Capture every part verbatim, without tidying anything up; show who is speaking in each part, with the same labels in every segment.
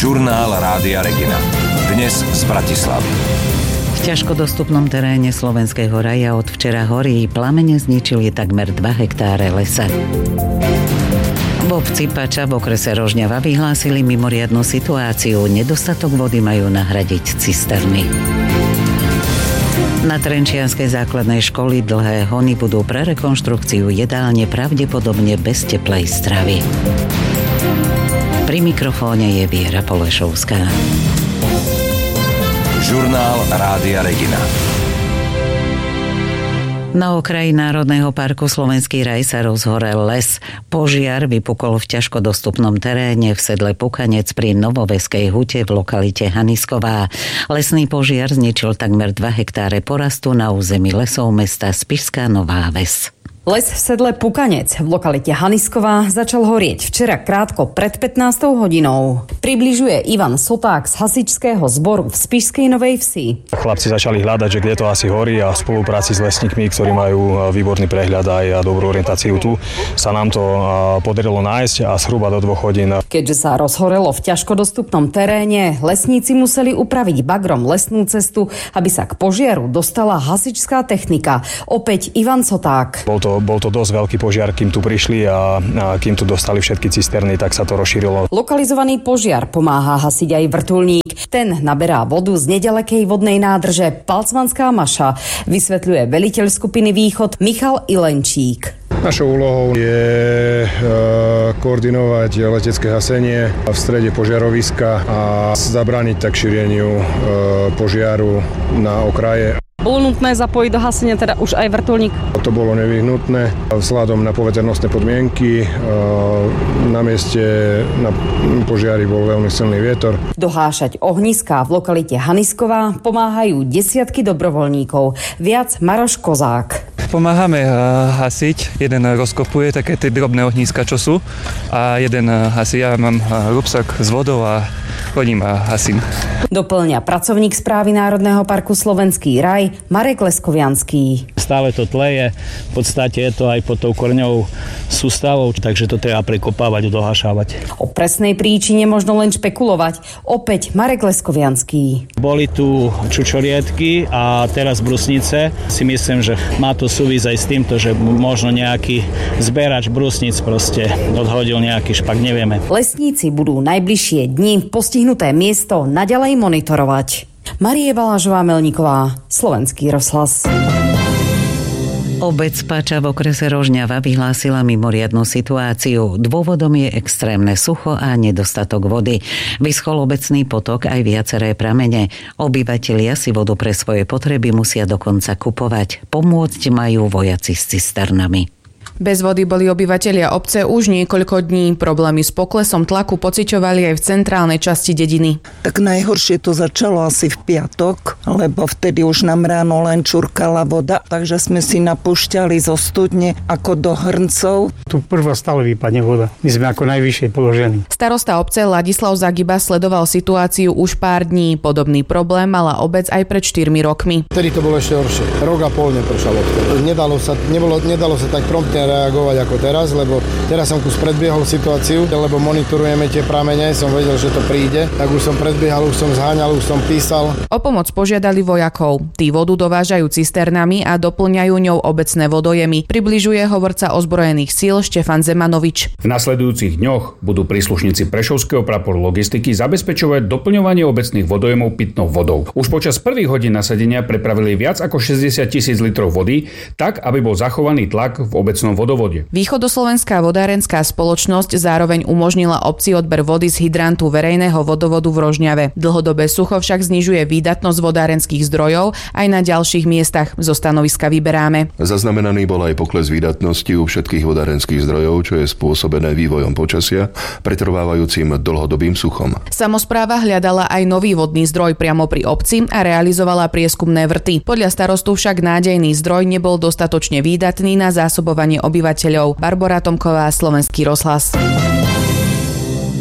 Speaker 1: Žurnál Rádia Regina. Dnes z Bratislavy.
Speaker 2: V ťažko dostupnom teréne Slovenského raja od včera horí. Plamene zničili takmer dva hektáre lesa. V obci Pača v okrese Rožňava vyhlásili mimoriadnu situáciu. Nedostatok vody majú nahradiť cisterny. Na Trenčianskej základnej školy Dlhé Hony budú pre rekonštrukciu jedálne pravdepodobne bez teplej stravy. Pri mikrofóne je Viera Polešovská.
Speaker 1: Žurnál Rádia Regina.
Speaker 2: Na okraji Národného parku Slovenský raj sa rozhorel les. Požiar vypukol v ťažko dostupnom teréne v sedle Pukanec pri Novoveskej hute v lokalite Hanisková. Lesný požiar zničil takmer dva hektáre porastu na území lesov mesta Spišská Nová Ves.
Speaker 3: Les v sedle Pukanec v lokalite Hanisková začal horieť včera krátko pred pätnástou hodinou. Približuje Ivan Soták z hasičského zboru v Spišskej Novej Vsi.
Speaker 4: Chlapci začali hľadať, že kde to asi horí, a v spolupráci s lesníkmi, ktorí majú výborný prehľad aj a dobrú orientáciu tu, sa nám to podarilo nájsť a zhruba do dvoch hodín.
Speaker 3: Keďže sa rozhorelo v ťažko dostupnom teréne, lesníci museli upraviť bagrom lesnú cestu, aby sa k požiaru dostala hasičská technika. Opäť Ivan Soták.
Speaker 4: Bol to Bol to dosť veľký požiar, kým tu prišli a, a kým tu dostali všetky cisterny, tak sa to rozšírilo.
Speaker 3: Lokalizovaný požiar pomáha hasiť aj vrtuľník. Ten naberá vodu z nedalekej vodnej nádrže Palcmanská Maša, vysvetľuje veliteľ skupiny Východ Michal Ilenčík.
Speaker 5: Našou úlohou je e, koordinovať letecké hasenie v strede požiaroviska a zabrániť tak šíreniu e, požiaru na okraje.
Speaker 3: Bolo nutné zapojiť do hasenia teda už aj vrtuľník?
Speaker 5: To bolo nevyhnutné vzhľadom na poveternostné podmienky. Na mieste na požiari bol veľmi silný vietor.
Speaker 3: Dohášať ohniská v lokalite Hanisková pomáhajú desiatky dobrovoľníkov. Viac Maroš Kozák.
Speaker 6: Pomáhame hasiť. Jeden rozkopuje také tie drobné ohnízka, čo sú, a jeden hasí. Ja mám rúbsak s vodou a chodím a hasím.
Speaker 3: Doplňa pracovník správy Národného parku Slovenský raj Marek Leskovianský.
Speaker 7: Stále to tleje, v podstate je to aj pod tou korňovou sústavou, takže to treba prekopávať, dohašávať.
Speaker 3: O presnej príčine možno len špekulovať. Opäť Marek Leskovianský.
Speaker 7: Boli tu čučoriedky a teraz brusnice. Si myslím, že má to súvisť aj s týmto, že možno nejaký zberač brusnic proste odhodil nejaký špak, nevieme.
Speaker 3: Lesníci budú najbližšie dni postihnuté miesto naďalej monitorovať. Marie Balážová-Melníková, Slovenský rozhlas.
Speaker 2: Obec Pača v okrese Rožňava vyhlásila mimoriadnu situáciu. Dôvodom je extrémne sucho a nedostatok vody. Vyschol obecný potok aj viaceré pramene. Obyvatelia si vodu pre svoje potreby musia dokonca kupovať. Pomôcť majú vojaci s cisternami.
Speaker 8: Bez vody boli obyvatelia obce už niekoľko dní. Problémy s poklesom tlaku pociťovali aj v centrálnej časti dediny.
Speaker 9: Tak najhoršie to začalo asi v piatok, lebo vtedy už nám ráno len čurkala voda, takže sme si napúšťali zo studne ako do hrncov.
Speaker 10: Tu prvá stále vypadne voda. My sme ako najvyššie položení.
Speaker 8: Starosta obce Ladislav Zagiba sledoval situáciu už pár dní. Podobný problém mala obec aj pred štyrmi rokmi.
Speaker 11: Vtedy to bolo ešte horšie. Rok a pol nepršalo. Nedalo sa, nebolo, nedalo sa tak promptne reagovať ako teraz, lebo teraz som kus predbiehol situáciu, lebo monitorujeme tie pramene, som vedel, že to príde, tak už som predbiehal, už som zháňal, už som písal.
Speaker 8: O pomoc požiadali vojakov. Tí vodu dovážajú cisternami a doplňajú ňou obecné vodojemy. Približuje hovorca ozbrojených síl Štefan Zemanovič.
Speaker 12: V nasledujúcich dňoch budú príslušníci Prešovského praporu logistiky zabezpečovať doplňovanie obecných vodojemov pitnou vodou. Už počas prvých hodín nasadenia prepravili viac ako šesťdesiat tisíc litrov vody, tak aby bol zachovaný tlak v obecnom vodovode.
Speaker 8: Východoslovenská vodárenská spoločnosť zároveň umožnila obci odber vody z hydrantu verejného vodovodu v Rožňave. Dlhodobé sucho však znižuje výdatnosť vodárenských zdrojov aj na ďalších miestach. Zo stanoviska Vyberáme.
Speaker 13: Zaznamenaný bol aj pokles výdatnosti u všetkých vodárenských zdrojov, čo je spôsobené vývojom počasia, pretrvávajúcim dlhodobým suchom.
Speaker 8: Samospráva hľadala aj nový vodný zdroj priamo pri obci a realizovala prieskumné vrty. Podľa starostu však nádejný zdroj nebol dostatočne výdatný na zásobovanie obyvateľov. Barbora Tomková, Slovenský rozhlas.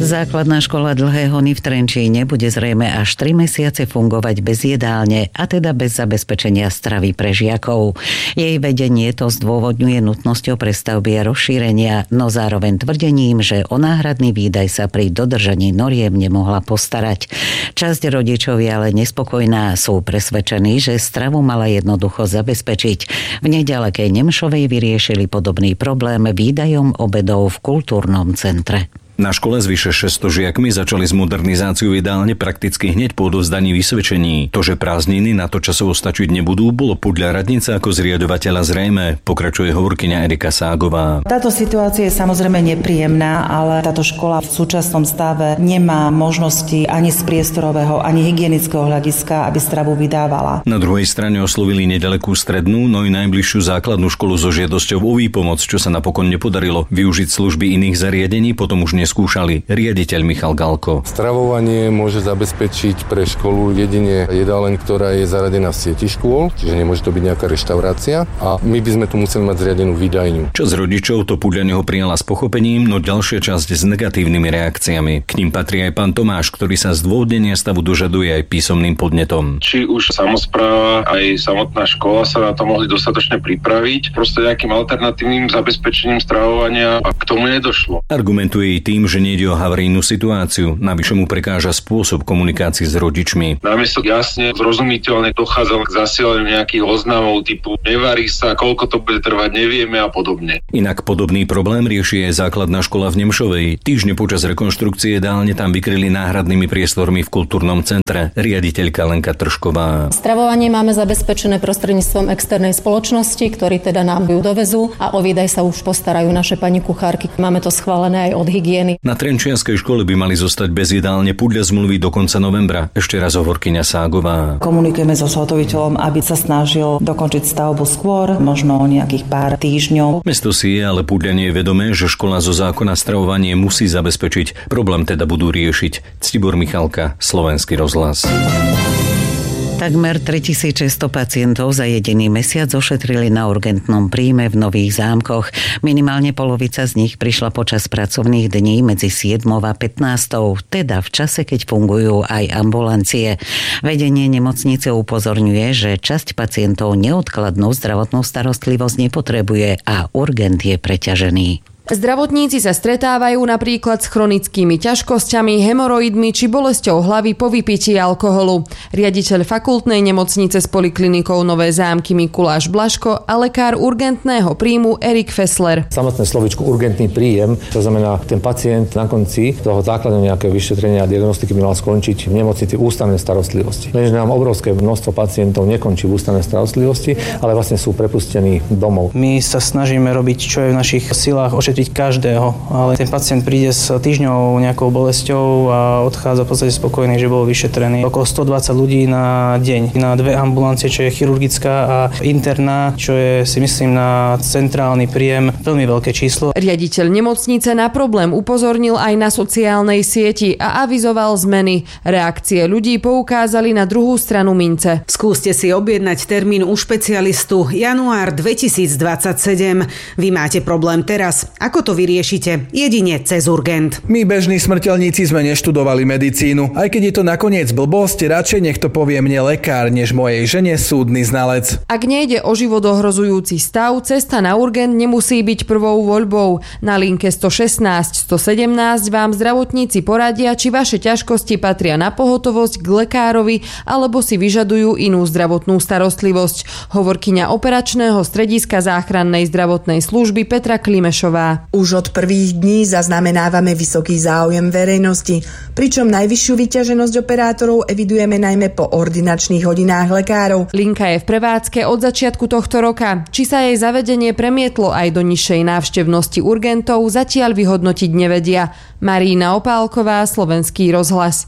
Speaker 2: Základná škola Dlhé Hony v Trenčíne bude zrejme až tri mesiace fungovať bez jedálne, a teda bez zabezpečenia stravy pre žiakov. Jej vedenie to zdôvodňuje nutnosťou prestavby a rozšírenia, no zároveň tvrdením, že o náhradný výdaj sa pri dodržaní noriem nemohla postarať. Časť rodičov je ale nespokojná, sú presvedčení, že stravu mala jednoducho zabezpečiť. V nedalekej Nemšovej vyriešili podobný problém výdajom obedov v kultúrnom centre.
Speaker 14: Na škole s vyše šesťsto žiakmi začali s modernizáciou jedálne prakticky hneď po odovzdaní vysvedčení. To, že prázdniny na to časovo stačiť nebudú, bolo podľa radnice ako zriadovateľa zrejmé, pokračuje hovorkyňa Erika Ságová.
Speaker 15: Táto situácia je samozrejme nepríjemná, ale táto škola v súčasnom stave nemá možnosti ani z priestorového, ani hygienického hľadiska, aby stravu vydávala.
Speaker 14: Na druhej strane oslovili nedalekú strednú, no i najbližšiu základnú školu so žiadosťou o výpomoc, čo sa napokon nepodarilo. Využiť služby iných zariadení potom už neskúšali. Riaditeľ Michal Galko.
Speaker 16: Stravovanie môže zabezpečiť pre školu jedine jedáleň, ktorá je zaradená v sieti škôl, čiže nemôže to byť nejaká reštaurácia, a my by sme tu museli mať zriadenú výdajňu.
Speaker 14: Časť rodičov to podľa neho prijala s pochopením, no ďalšia časť s negatívnymi reakciami. K ním patrí aj pán Tomáš, ktorý sa zdôvodnenia stavu dožaduje aj písomným podnetom.
Speaker 17: Či už samospráva aj samotná škola sa na to mohli dostatočne pripraviť, proste nejakým alternatívnym zabezpečením stravovania, a k tomu nedošlo.
Speaker 14: Argumentuje tým, že nejde o havarijnú situáciu, navyše mu prekáža spôsob komunikácie s rodičmi.
Speaker 17: Namiesto jasne zrozumiteľne dochádzalo k zasielaniu nejakých oznamov typu nevarí sa, koľko to bude trvať, nevieme a podobne.
Speaker 14: Inak podobný problém rieši aj základná škola v Nemšovej. Týždne počas rekonštrukcie jedálne tam vykryli náhradnými priestormi v kultúrnom centre. Riaditeľka Lenka Tržková.
Speaker 18: Stravovanie máme zabezpečené prostredníctvom externej spoločnosti, ktorí teda nám ju dovezú, a o výdaj sa už postarajú naše pani kuchárky. Máme to schválené aj od hygieny.
Speaker 14: Na trenčianskej škole by mali zostať bez jedálne podľa zmluvy do konca novembra. Ešte raz hovorkyňa Ságová.
Speaker 15: Komunikujeme so zhotoviteľom, aby sa snažil dokončiť stavbu skôr, možno o nejakých pár týždňov.
Speaker 14: Mesto si je ale podľa nej vedomé, že škola zo zákona stravovanie musí zabezpečiť. Problém teda budú riešiť. Ctibor Michalka, Slovenský rozhlas.
Speaker 2: Takmer tritisícšesťsto pacientov za jediný mesiac ošetrili na urgentnom príjme v Nových Zámkoch. Minimálne polovica z nich prišla počas pracovných dní medzi siedmou a pätnástou, teda v čase, keď fungujú aj ambulancie. Vedenie nemocnice upozorňuje, že časť pacientov neodkladnú zdravotnú starostlivosť nepotrebuje a urgent je preťažený.
Speaker 8: Zdravotníci sa stretávajú napríklad s chronickými ťažkosťami, hemoroidmi či bolesťou hlavy po vypití alkoholu. Riaditeľ fakultnej nemocnice s poliklinikou Nové Zámky Mikuláš Blaško a lekár urgentného príjmu Erik Fessler.
Speaker 19: Samotné slovíčko urgentný príjem, to znamená, ten pacient na konci toho základného nejakého vyšetrenia a diagnostiky by mal skončiť v nemocnici ústavnej starostlivosti. Lenže nám obrovské množstvo pacientov nekončí v ústavnej starostlivosti, ale vlastne sú prepustení domov.
Speaker 20: My sa snažíme robiť, čo je v našich silách, ošetriť každého, ale ten pacient príde s týždňou nejakou bolesťou a odchádza v podstate spokojný, že bol vyšetrený. Okolo stodvadsať ľudí na deň, na dve ambulancie, čo je chirurgická a interná, čo je, si myslím, na centrálny príjem veľmi veľké číslo.
Speaker 8: Riaditeľ nemocnice na problém upozornil aj na sociálnej sieti a avizoval zmeny. Reakcie ľudí poukázali na druhú stranu mince.
Speaker 21: Skúste si objednať termín u špecialistu január dvetisícdvadsaťsedem. Vy máte problém teraz. Ako to vyriešite? Jedine cez urgent.
Speaker 22: My bežní smrteľníci sme neštudovali medicínu. Aj keď je to nakoniec blbosť, radšej nech to povie mne lekár, než mojej žene súdny znalec.
Speaker 8: Ak nejde o život ohrozujúci stav, cesta na urgent nemusí byť prvou voľbou. Na linke sto šestnásť sto sedemnásť vám zdravotníci poradia, či vaše ťažkosti patria na pohotovosť k lekárovi alebo si vyžadujú inú zdravotnú starostlivosť. Hovorkyňa operačného strediska záchrannej zdravotnej služby Petra Klimešová.
Speaker 23: Už od prvých dní zaznamenávame vysoký záujem verejnosti, pričom najvyššiu vyťaženosť operátorov evidujeme najmä po ordinačných hodinách lekárov.
Speaker 8: Linka je v prevádzke od začiatku tohto roka. Či sa jej zavedenie premietlo aj do nižšej návštevnosti urgentov, zatiaľ vyhodnotiť nevedia. Marína Opálková, Slovenský rozhlas.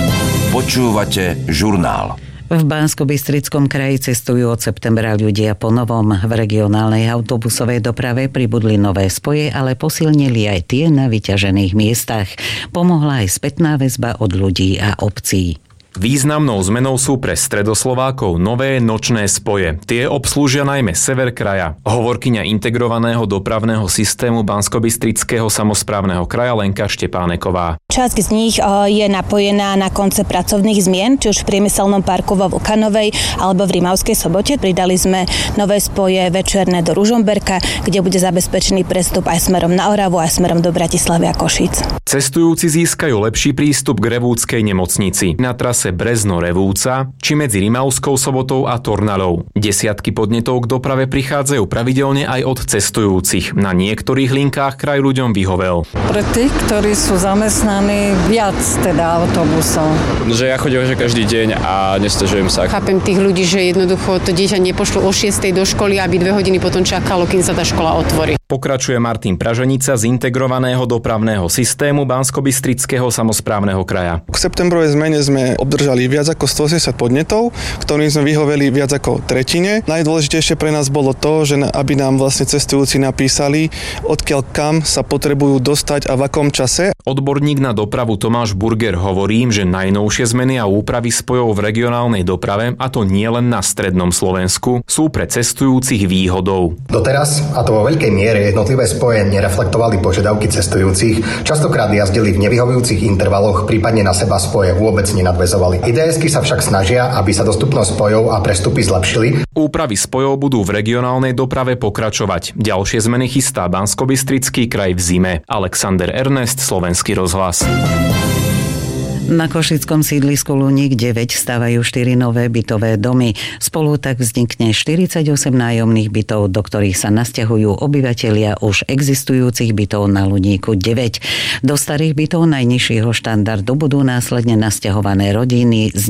Speaker 1: Počúvate žurnál.
Speaker 2: V Banskobystrickom kraji cestujú od septembra ľudia po novom. V regionálnej autobusovej doprave pribudli nové spoje, ale posilnili aj tie na vyťažených miestach. Pomohla aj spätná väzba od ľudí a obcí.
Speaker 4: Významnou zmenou sú pre Stredoslovákov nové nočné spoje. Tie obslúžia najmä sever kraja. Hovorkyňa integrovaného dopravného systému Banskobystrického samosprávneho kraja Lenka Štepáneková.
Speaker 5: Časť z nich je napojená na koncept pracovných zmien, či už v priemyselnom parku vo Vlkanovej alebo v Rimavskej Sobote. Pridali sme nové spoje večerné do Ružomberka, kde bude zabezpečený prestup aj smerom na Oravu, aj smerom do Bratislavy a Košíc.
Speaker 4: Cestujúci získajú lepší prístup k Revúckej nemocnici na trase Brezno-Revúca či medzi Rimavskou Sobotou a Tornalou. Desiatky podnetov k doprave prichádzajú pravidelne aj od cestujúcich. Na niektorých linkách kraj ľuďom vyhovel.
Speaker 6: Pre tých, ktorí sú zamestnaní, viac teda autobusov.
Speaker 24: Že ja chodím že každý deň a nestažujem sa.
Speaker 25: Chápem tých ľudí, že jednoducho to dieťa nepošlo o šiestej do školy, aby dve hodiny potom čakalo, kým sa tá škola otvorí.
Speaker 4: Pokračuje Martin Praženica z integrovaného dopravného systému Banskobystrického samosprávneho kraja.
Speaker 26: K septembrovej zmene sme obdržali viac ako stoosemdesiat podnetov, ktorým sme vyhoveli viac ako tretine. Najdôležitejšie pre nás bolo to, že aby nám vlastne cestujúci napísali, odkiaľ kam sa potrebujú dostať a v akom čase.
Speaker 4: Odborník na dopravu Tomáš Burger hovorí, že najnovšie zmeny a úpravy spojov v regionálnej doprave, a to nie len na strednom Slovensku, sú pre cestujúcich výhodou.
Speaker 27: Doteraz, a to vo veľkej miere, jednotlivé spoje nereflektovali požiadavky cestujúcich, častokrát jazdili v nevyhovujúcich intervaloch, prípadne na seba spoje vôbec nenadväzovali. í dé esky sa však snažia, aby sa dostupnosť spojov a prestupy zlepšili.
Speaker 4: Úpravy spojov budú v regionálnej doprave pokračovať. Ďalšie zmeny chystá Banskobystrický kraj v zime. Alexander Ernest, Slovenský rozhlas.
Speaker 2: Na košickom sídlisku Luník deväť stavajú štyri nové bytové domy. Spolu tak vznikne štyridsaťosem nájomných bytov, do ktorých sa nasťahujú obyvatelia už existujúcich bytov na Luníku deväť. Do starých bytov najnižšieho štandardu budú následne nasťahované rodiny z